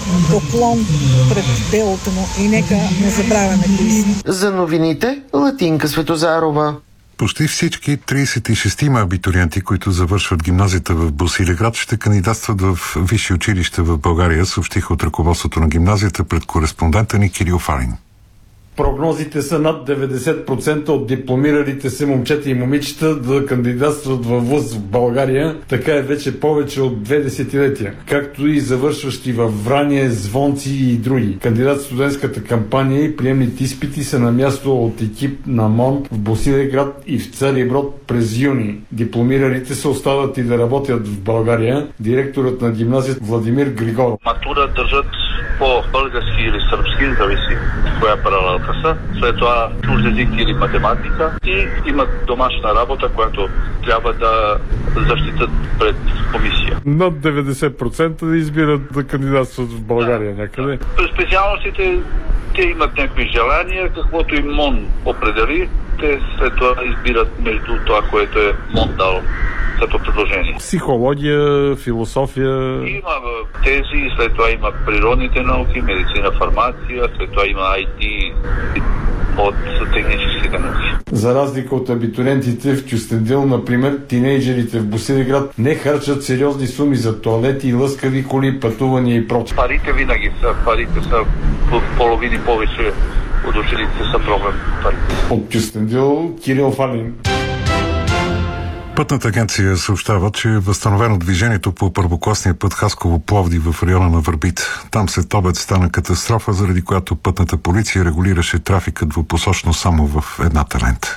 поклон пред делото му и нека не забравяме кои сме. За новините Латинка Светозарова. Почти всички 36 абитуриенти, които завършват гимназията в Босилеград, ще кандидатстват в висши училища в България, съобщиха от ръководството на гимназията пред кореспондента ни Кирил Фарин. Прогнозите са над 90% от дипломиралите се момчета и момичета да кандидатстват във вуз в България. Така е вече повече от 2 десетилетия. Както и завършващи във Врание, Звонци и други. Кандидат-студентската кампания и приемните изпити са на място от екип на МОН в Босилеград и в Цариброд през юни. Дипломиралите се остават и да работят в България. Директорът на гимназията Владимир Григоров. Матура държат по български или сръбски, зависи коя паралелка са. След това чужд език или математика и имат домашна работа, която трябва да защитат пред комисия. Над 90% да избират да кандидатстват в България някъде. През специалностите те имат някакви желания, каквото и МОН определи, те след това избират между това, което е МОН дал като предложение. Психология, философия. Има тези, след това има природните науки, медицина, фармация, след това има IT от техническите науки. За разлика от абитуриентите в Кюстендил, например, тинейджерите в Босилеград не харчат сериозни суми за тоалети, лъскави коли, пътувания и прочее. Парите винаги са, парите са в половини повече от учениците са проблем. От Кюстендил, Кирил Фалин. Пътната агенция съобщава, че е възстановено движението по първокласния път Хасково-Пловдив в района на Върбит. Там след обед стана катастрофа, заради която пътната полиция регулираше трафика двупосочно само в едната лента.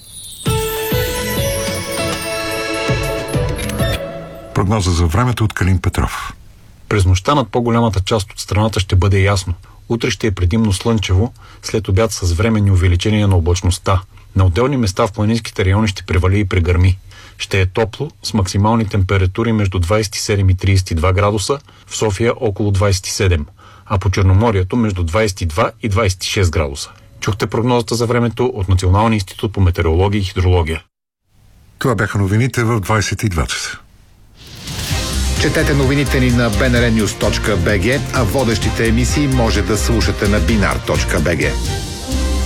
Прогноза за времето от Калин Петров. През нощта над по-голямата част от страната ще бъде ясно. Утре ще е предимно слънчево, след обяд с временни увеличения на облачността. На отделни места в планинските райони ще превали и прегърми. Ще е топло, с максимални температури между 27 и 32 градуса, в София около 27, а по Черноморието между 22 и 26 градуса. Чухте прогнозата за времето от Националния институт по метеорология и хидрология. Това бяха новините в 22 часа. Четете новините ни на bnrnews.bg, а водещите емисии може да слушате на binar.bg.